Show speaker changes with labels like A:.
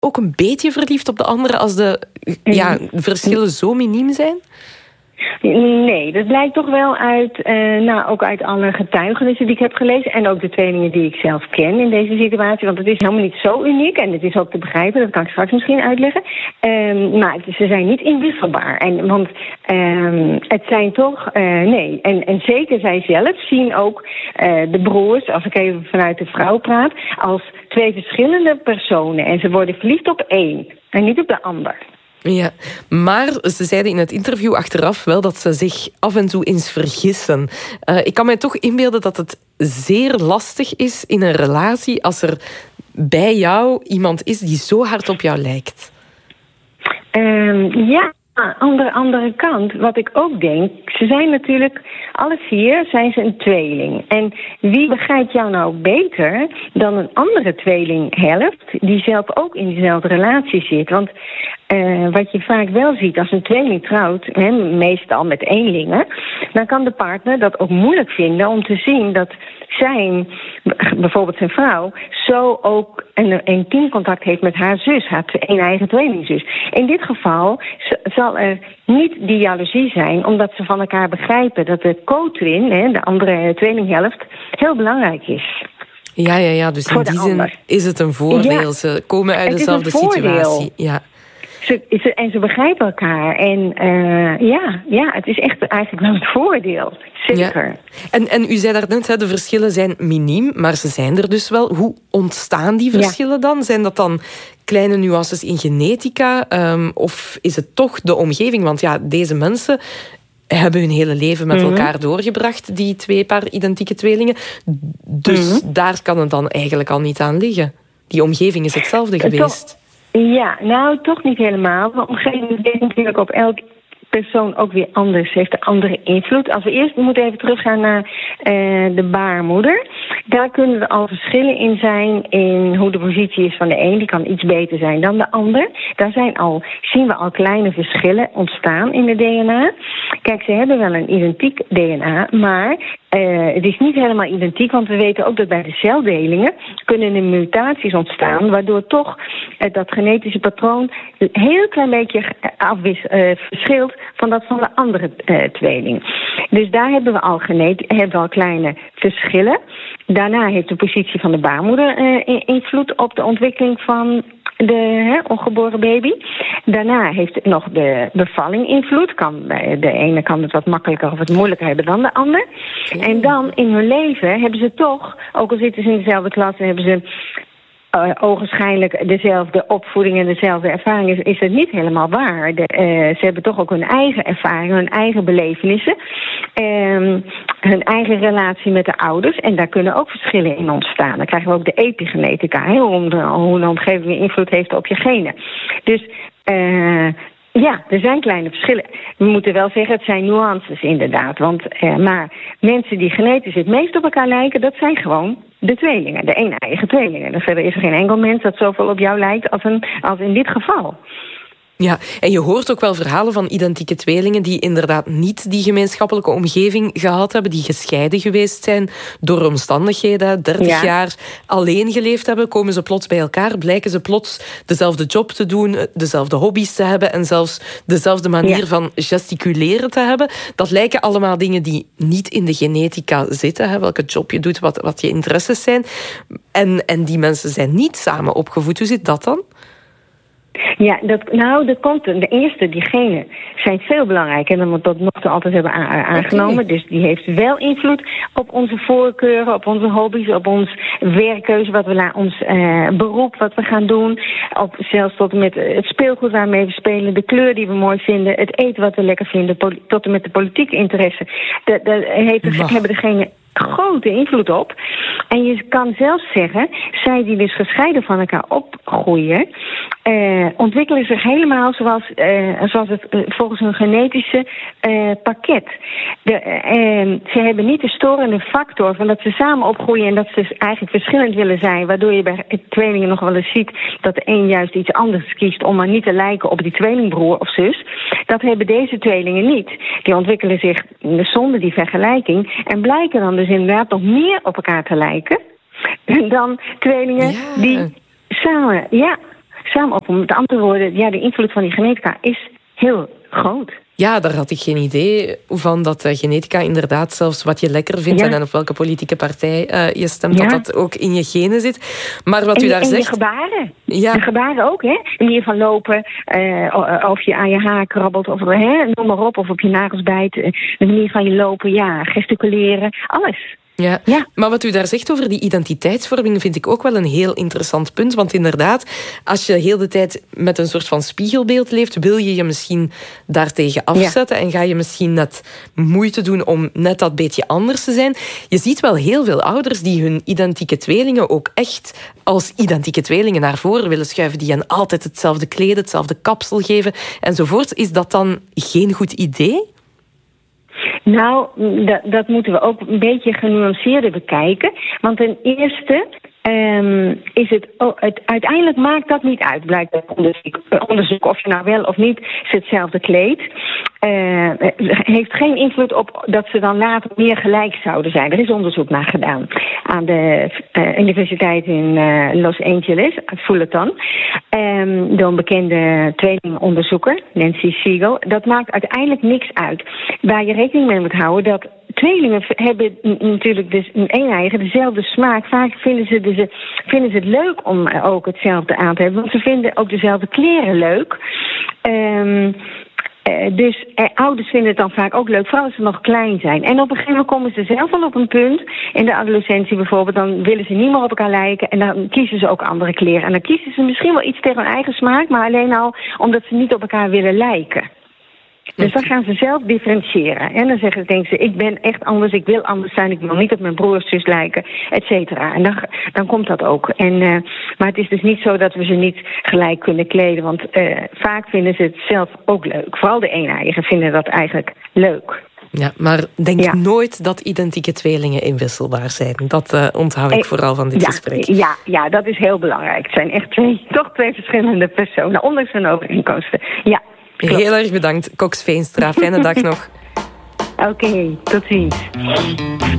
A: ook een beetje verliefd op de andere als de verschillen zo miniem zijn?
B: Nee, dat blijkt toch wel uit, ook uit alle getuigenissen die ik heb gelezen. En ook de tweelingen die ik zelf ken in deze situatie. Want het is helemaal niet zo uniek. En het is ook te begrijpen, dat kan ik straks misschien uitleggen. Maar ze zijn niet inwisselbaar. Want het zijn toch, nee. En zeker zij zelf zien ook de broers, als ik even vanuit de vrouw praat, als twee verschillende personen. En ze worden verliefd op één en niet op de ander.
A: Ja, maar ze zeiden in het interview achteraf wel dat ze zich af en toe eens vergissen. Ik kan mij toch inbeelden dat het zeer lastig is in een relatie als er bij jou iemand is die zo hard op jou lijkt.
B: Ja. Aan de andere kant, wat ik ook denk, ze zijn natuurlijk, alle vier zijn ze een tweeling. En wie begrijpt jou nou beter dan een andere tweelinghelft die zelf ook in diezelfde relatie zit? Want wat je vaak wel ziet als een tweeling trouwt, meestal met eenlingen, dan kan de partner dat ook moeilijk vinden om te zien dat bijvoorbeeld zijn vrouw, zo ook een intiem contact heeft met haar zus, haar eigen tweelingzus. In dit geval zal er niet die jaloezie zijn, omdat ze van elkaar begrijpen dat de co-twin, de andere tweelinghelft, heel belangrijk is.
A: Ja, dus in die zin is het een voordeel. Ja, ze komen uit dezelfde situatie. Ja.
B: En ze begrijpen elkaar. En het is echt eigenlijk wel een voordeel. Zeker.
A: Ja. En u zei daarnet, de verschillen zijn miniem, maar ze zijn er dus wel. Hoe ontstaan die verschillen dan? Zijn dat dan kleine nuances in genetica? Of is het toch de omgeving? Want deze mensen hebben hun hele leven met elkaar doorgebracht, die twee paar identieke tweelingen. Dus daar kan het dan eigenlijk al niet aan liggen. Die omgeving is hetzelfde geweest.
B: Ja, nou, toch niet helemaal. De omgeving is natuurlijk op elk persoon ook weer anders, heeft een andere invloed. Als we eerst moeten even teruggaan naar de baarmoeder. Daar kunnen er al verschillen in zijn in hoe de positie is van de een. Die kan iets beter zijn dan de ander. Daar zien we al kleine verschillen ontstaan in de DNA. Kijk, ze hebben wel een identiek DNA, maar het is niet helemaal identiek, want we weten ook dat bij de celdelingen kunnen er mutaties ontstaan, waardoor toch dat genetische patroon een heel klein beetje verschilt van dat van de andere tweeling. Dus daar hebben we al kleine verschillen. Daarna heeft de positie van de baarmoeder invloed op de ontwikkeling van de ongeboren baby. Daarna heeft nog de bevalling invloed. Bij de ene kan het wat makkelijker of wat moeilijker hebben dan de ander. En dan in hun leven hebben ze toch, ook al zitten ze in dezelfde klas en hebben ze ogenschijnlijk dezelfde opvoeding en dezelfde ervaring, is het niet helemaal waar. Ze hebben toch ook hun eigen ervaringen, hun eigen belevenissen, hun eigen relatie met de ouders. En daar kunnen ook verschillen in ontstaan. Dan krijgen we ook de epigenetica, hoe de omgeving invloed heeft op je genen. Dus er zijn kleine verschillen. We moeten wel zeggen, het zijn nuances inderdaad. Maar mensen die genetisch het meest op elkaar lijken, dat zijn gewoon de tweelingen, de een-eigen tweelingen. Dus verder is er geen enkel mens dat zoveel op jou lijkt als in dit geval.
A: Ja, en je hoort ook wel verhalen van identieke tweelingen die inderdaad niet die gemeenschappelijke omgeving gehad hebben, die gescheiden geweest zijn door omstandigheden, 30 jaar alleen geleefd hebben, komen ze plots bij elkaar, blijken ze plots dezelfde job te doen, dezelfde hobby's te hebben en zelfs dezelfde manier van gesticuleren te hebben. Dat lijken allemaal dingen die niet in de genetica zitten, welke job je doet, wat je interesses zijn. En die mensen zijn niet samen opgevoed. Hoe zit dat dan?
B: Ja, dat komt. De eerste, die genen, zijn veel belangrijker dan we tot nog toe altijd hebben aangenomen. Okay. Dus die heeft wel invloed op onze voorkeuren, op onze hobby's, op ons werkkeuze, ons beroep, wat we gaan doen. Zelfs tot en met het speelgoed waarmee we spelen, de kleur die we mooi vinden, het eten wat we lekker vinden, tot en met de politieke interesse. Hebben de genen grote invloed op. En je kan zelfs zeggen, zij die dus gescheiden van elkaar opgroeien, ontwikkelen zich helemaal zoals het volgens hun genetische pakket. Ze hebben niet de storende factor van dat ze samen opgroeien en dat ze eigenlijk verschillend willen zijn, waardoor je bij tweelingen nog wel eens ziet dat de een juist iets anders kiest om maar niet te lijken op die tweelingbroer of zus. Dat hebben deze tweelingen niet. Die ontwikkelen zich zonder die vergelijking en blijken dan dus inderdaad nog meer op elkaar te lijken dan tweelingen die samen, samen op om te antwoorden. Ja, de invloed van die genetica is heel groot.
A: Ja, daar had ik geen idee van dat genetica inderdaad zelfs wat je lekker vindt en op welke politieke partij je stemt, dat ook in je genen zit. Maar wat u daar zegt...
B: En je gebaren. Ja. De gebaren ook, hè. De manier van lopen, of je aan je haar krabbelt, of noem maar op, of op je nagels bijt. De manier van je lopen, gesticuleren, alles.
A: Ja, maar wat u daar zegt over die identiteitsvorming vind ik ook wel een heel interessant punt. Want inderdaad, als je heel de tijd met een soort van spiegelbeeld leeft, wil je je misschien daartegen afzetten en ga je misschien net moeite doen om net dat beetje anders te zijn. Je ziet wel heel veel ouders die hun identieke tweelingen ook echt als identieke tweelingen naar voren willen schuiven, die hen altijd hetzelfde kleden, hetzelfde kapsel geven enzovoort. Is dat dan geen goed idee?
B: Nou, dat moeten we ook een beetje genuanceerder bekijken. Want ten eerste is het uiteindelijk maakt dat niet uit, blijkt uit onderzoek of je nou wel of niet hetzelfde kleedt. Heeft geen invloed op dat ze dan later meer gelijk zouden zijn. Er is onderzoek naar gedaan aan de universiteit in Los Angeles, Fullerton, door een bekende tweelingonderzoeker, Nancy Siegel. Dat maakt uiteindelijk niks uit. Waar je rekening mee moet houden dat tweelingen hebben natuurlijk dus een eeneigen dezelfde smaak. Vaak vinden ze het leuk om ook hetzelfde aan te hebben, want ze vinden ook dezelfde kleren leuk. Dus ouders vinden het dan vaak ook leuk, vooral als ze nog klein zijn. En op een gegeven moment komen ze zelf al op een punt, in de adolescentie bijvoorbeeld, dan willen ze niet meer op elkaar lijken en dan kiezen ze ook andere kleren. En dan kiezen ze misschien wel iets tegen hun eigen smaak, maar alleen al omdat ze niet op elkaar willen lijken. Dus dan gaan ze zelf differentiëren. En dan denken ze, ik ben echt anders, ik wil anders zijn, ik wil niet op mijn broers, zus lijken, et cetera. En dan komt dat ook. Maar het is dus niet zo dat we ze niet gelijk kunnen kleden, want vaak vinden ze het zelf ook leuk. Vooral de eeneigen vinden dat eigenlijk leuk.
A: Ja, maar denk nooit dat identieke tweelingen inwisselbaar zijn. Dat onthoud ik vooral van dit gesprek.
B: Ja, dat is heel belangrijk. Het zijn echt twee verschillende personen, ondanks hun overeenkomsten. Ja.
A: Klopt. Heel erg bedankt, Cox Veenstra. Fijne dag nog.
B: Oké, tot ziens.